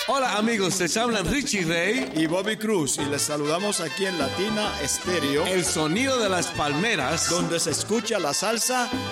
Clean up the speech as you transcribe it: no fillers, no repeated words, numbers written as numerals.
Hola amigos, les hablan Richie Ray y Bobby Cruz y les saludamos aquí en Latina Estéreo, el sonido de las palmeras, donde se escucha la salsa